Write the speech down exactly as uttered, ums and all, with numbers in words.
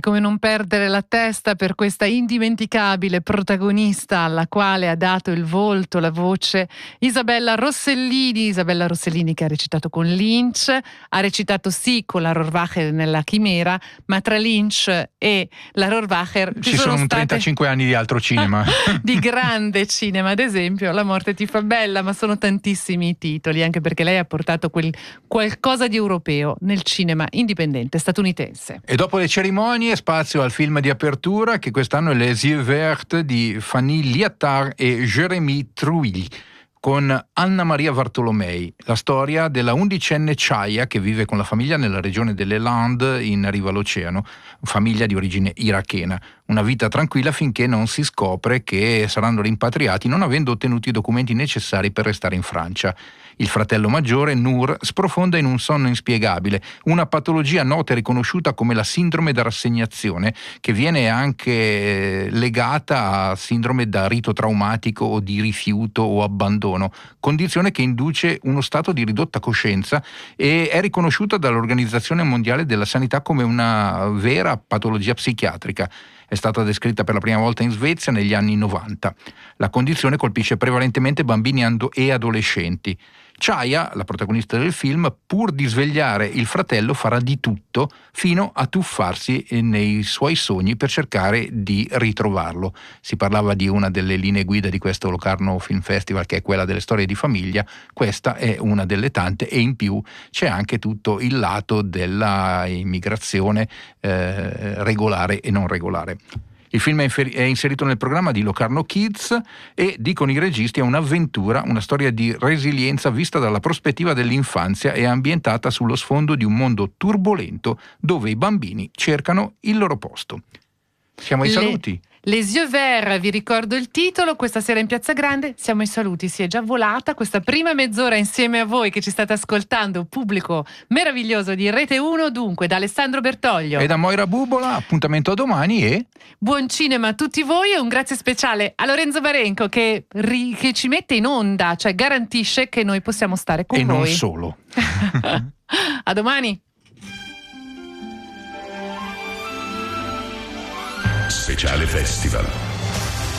come non perdere la testa per questa indimenticabile protagonista alla quale ha dato il volto, la voce, Isabella Rossellini. Isabella Rossellini che ha recitato con Lynch, ha recitato sì con la Rohrwacher nella Chimera, ma tra Lynch e la Rohrwacher ci, ci sono, sono state... trentacinque anni di altro cinema. di grande cinema, ad esempio La morte ti fa bella, ma sono tantissimi i titoli, anche perché lei ha portato quel qualcosa di europeo nel cinema indipendente statunitense. E dopo le cerimonie spazio al film di apertura, che quest'anno è Les Yeux Verts di Fanny Liattard e Jérémy Trouille, con Anna Maria Bartolomei, la storia della undicenne Chaya che vive con la famiglia nella regione delle Landes in riva all'oceano, famiglia di origine irachena. Una vita tranquilla finché non si scopre che saranno rimpatriati non avendo ottenuto i documenti necessari per restare in Francia. Il fratello maggiore, Nour, sprofonda in un sonno inspiegabile, una patologia nota e riconosciuta come la sindrome da rassegnazione, che viene anche legata a sindrome da rito traumatico o di rifiuto o abbandono, condizione che induce uno stato di ridotta coscienza e è riconosciuta dall'Organizzazione Mondiale della Sanità come una vera patologia psichiatrica. È stata descritta per la prima volta in Svezia negli anni novanta. La condizione colpisce prevalentemente bambini e adolescenti. Chaya, la protagonista del film, pur di svegliare il fratello, farà di tutto fino a tuffarsi nei suoi sogni per cercare di ritrovarlo. Si parlava di una delle linee guida di questo Locarno Film Festival, che è quella delle storie di famiglia. Questa è una delle tante, e in più c'è anche tutto il lato della immigrazione eh, regolare e non regolare. Il film è inserito nel programma di Locarno Kids e, dicono i registi, è un'avventura, una storia di resilienza vista dalla prospettiva dell'infanzia e ambientata sullo sfondo di un mondo turbolento dove i bambini cercano il loro posto. Siamo ai Le... saluti. Les Yeux Verts, vi ricordo il titolo, questa sera in Piazza Grande. Siamo ai saluti, si è già volata questa prima mezz'ora insieme a voi che ci state ascoltando, pubblico meraviglioso di Rete uno, dunque da Alessandro Bertoglio e da Moira Bubola, appuntamento a domani e buon cinema a tutti voi, e un grazie speciale a Lorenzo Barenco che, ri, che ci mette in onda, cioè garantisce che noi possiamo stare con e voi. E non solo. A domani. Speciale Festival.